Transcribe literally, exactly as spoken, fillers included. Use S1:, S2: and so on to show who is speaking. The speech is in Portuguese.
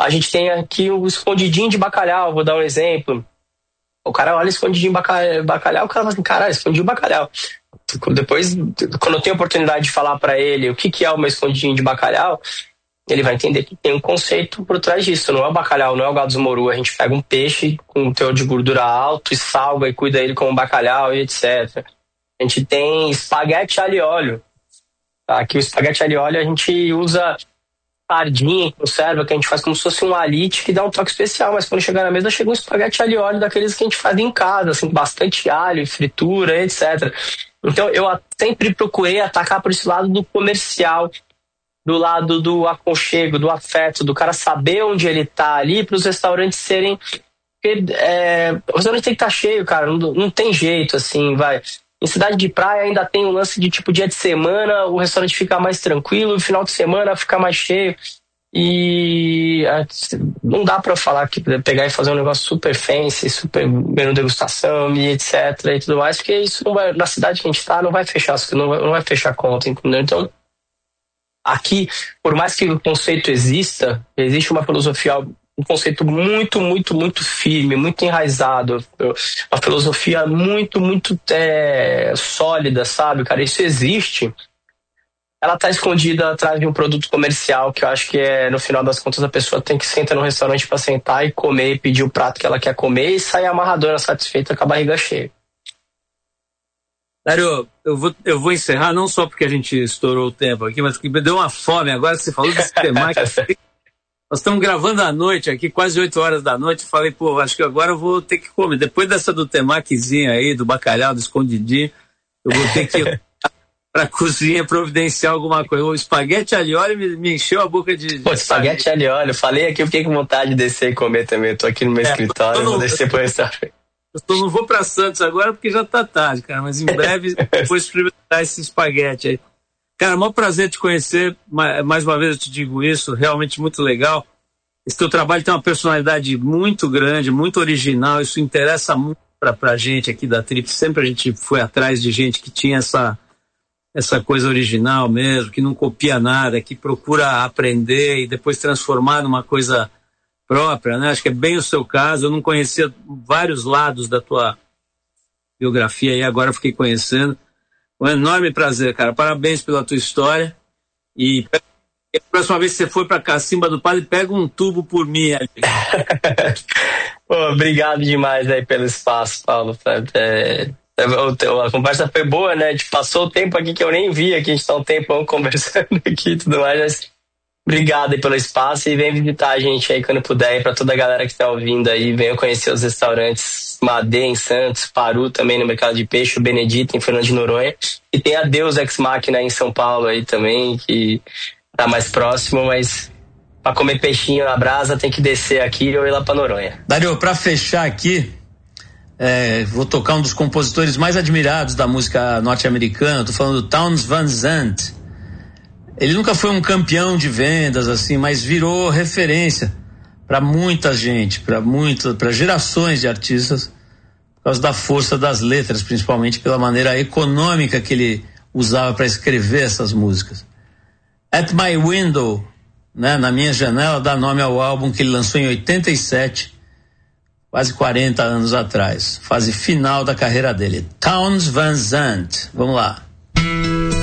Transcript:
S1: A gente tem aqui o escondidinho de bacalhau, vou dar um exemplo. O cara olha escondidinho de bacalhau, o cara fala assim, caralho, escondidinho de bacalhau. Depois, quando eu tenho a oportunidade de falar para ele o que, que é uma escondidinho de bacalhau, ele vai entender que tem um conceito por trás disso. Não é o bacalhau, não é o gado moru. A gente pega um peixe com um teor de gordura alto e salga e cuida ele como bacalhau e etcétera. A gente tem espaguete alho e óleo. Tá? Aqui o espaguete alho e óleo a gente usa sardinha em conserva, que a gente faz como se fosse um alite que dá um toque especial, mas quando chegar na mesa chega um espaguete alho e óleo daqueles que a gente faz em casa, assim, bastante alho, fritura, etcétera. Então eu sempre procurei atacar por esse lado do comercial, do lado do aconchego, do afeto, do cara saber onde ele tá ali, para os restaurantes serem... É, o restaurante tem que estar cheio, cara, não, não tem jeito, assim, vai... Em cidade de praia ainda tem um lance de tipo dia de semana, o restaurante fica mais tranquilo, final de semana fica mais cheio. E não dá pra falar que pegar e fazer um negócio super fancy, super menu degustação e etc e tudo mais, porque isso não vai, na cidade que a gente tá não vai fechar, não vai, não vai fechar a conta, entendeu? Então, aqui, por mais que o conceito exista, existe uma filosofia, um conceito muito, muito, muito firme, muito enraizado, uma filosofia muito, muito é, sólida, sabe, cara? Isso existe. Ela tá escondida atrás de um produto comercial que eu acho que é, no final das contas, a pessoa tem que sentar no restaurante para sentar e comer, pedir o prato que ela quer comer e sair amarradora, satisfeita com a barriga cheia.
S2: Dário, eu vou, eu vou encerrar não só porque a gente estourou o tempo aqui, mas porque me deu uma fome agora que você falou desse temaki. Nós estamos gravando à noite aqui, quase oito horas da noite. Falei, pô, acho que agora eu vou ter que comer. Depois dessa do temakizinho aí, do bacalhau, do escondidinho, eu vou ter que ir pra cozinha providenciar alguma coisa. O espaguete alho e óleo me, me encheu a boca de...
S1: Pô, espaguete alho e óleo. Falei aqui, eu fiquei com vontade de descer e comer também. Eu tô aqui no meu é, escritório, eu vou descer pro restaurante.
S2: Eu tô, não vou pra Santos agora porque já tá tarde, cara. Mas em breve eu vou experimentar esse espaguete aí. Cara, é um maior prazer te conhecer, mais uma vez eu te digo isso, realmente muito legal. Esse teu trabalho tem uma personalidade muito grande, muito original, isso interessa muito pra, pra gente aqui da Trip. Sempre a gente foi atrás de gente que tinha essa, essa coisa original mesmo, que não copia nada, que procura aprender e depois transformar numa coisa própria, né? Acho que é bem o seu caso. Eu não conhecia vários lados da tua biografia e agora eu fiquei conhecendo. Um enorme prazer, cara. Parabéns pela tua história. E a próxima vez que você for pra Cacimba do Padre, pega um tubo por mim ali.
S1: Pô, obrigado demais aí pelo espaço, Paulo. É, a conversa foi boa, né? A gente passou o tempo aqui que eu nem vi aqui. A gente tá um tempão conversando aqui e tudo mais. Mas obrigado aí pelo espaço e vem visitar a gente aí quando puder. E pra toda a galera que tá ouvindo aí, venha conhecer os restaurantes Madê em Santos, Paru também no Mercado de Peixe, o Benedito em Fernando de Noronha, e tem a Deus Ex Machina em São Paulo aí também, que tá mais próximo, mas pra comer peixinho na brasa tem que descer aqui ou ir lá pra Noronha.
S3: Dário, pra fechar aqui, é, vou tocar um dos compositores mais admirados da música norte-americana, tô falando do Townes Van Zandt. Ele nunca foi um campeão de vendas, assim, mas virou referência para muita gente, para muitas, para gerações de artistas, por causa da força das letras, principalmente pela maneira econômica que ele usava para escrever essas músicas. At My Window, né, na minha janela, dá nome ao álbum que ele lançou em oitenta e sete, quase quarenta anos atrás, fase final da carreira dele. Townes Van Zandt, vamos lá.